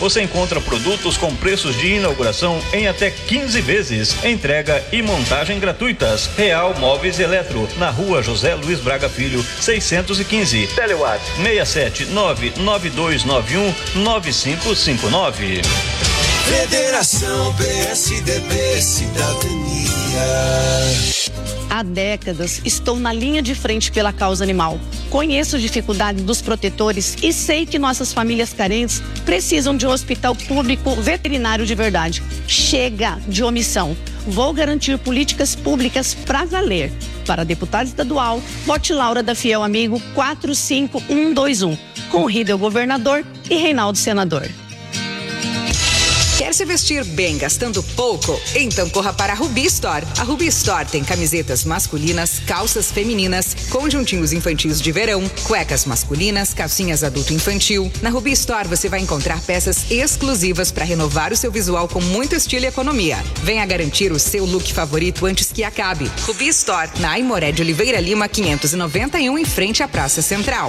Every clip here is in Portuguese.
você encontra produtos com preços de inauguração em até 15 vezes. Entrega e montagem gratuitas. Real Móveis e Eletro, na Rua José Luiz Braga Filho, 615. Telewat 67992919559. Federação PSDB Cidadania. Há décadas estou na linha de frente pela causa animal. Conheço as dificuldades dos protetores e sei que nossas famílias carentes precisam de um hospital público veterinário de verdade. Chega de omissão. Vou garantir políticas públicas pra valer. Para deputado estadual, vote Laura da Fiel Amigo 45121. Com Ridel governador e Reinaldo senador. Quer se vestir bem gastando pouco? Então corra para a Rubi Store. A Rubi Store tem camisetas masculinas, calças femininas, conjuntinhos infantis de verão, cuecas masculinas, calcinhas adulto-infantil. Na Rubi Store você vai encontrar peças exclusivas para renovar o seu visual com muito estilo e economia. Venha garantir o seu look favorito antes que acabe. Rubi Store, na Aimoré de Oliveira Lima, 591, em frente à Praça Central.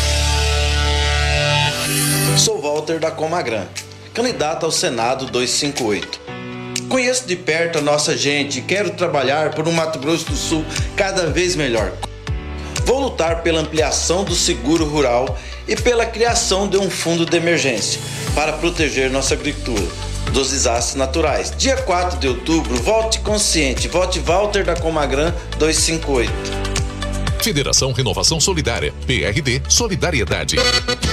Sou Walter da Comagran, candidato ao Senado 258. Conheço de perto a nossa gente e quero trabalhar por um Mato Grosso do Sul cada vez melhor. Vou lutar pela ampliação do seguro rural e pela criação de um fundo de emergência para proteger nossa agricultura dos desastres naturais. Dia 4 de outubro, vote consciente, vote Walter da Comagran 258. Federação Renovação Solidária, PRD Solidariedade.